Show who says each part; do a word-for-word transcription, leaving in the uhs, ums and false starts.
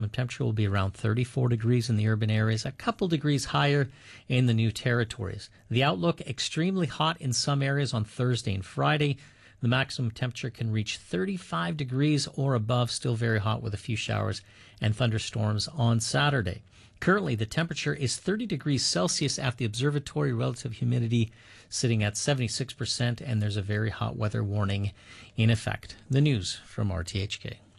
Speaker 1: The temperature will be around thirty-four degrees in the urban areas, a couple degrees higher in the new territories. The outlook, extremely hot in some areas on Thursday and Friday. The maximum temperature can reach thirty-five degrees or above, still very hot with a few showers and thunderstorms on Saturday. Currently, the temperature is thirty degrees Celsius at the observatory, relative humidity sitting at seventy-six percent, and there's a very hot weather warning in effect. The news from R T H K.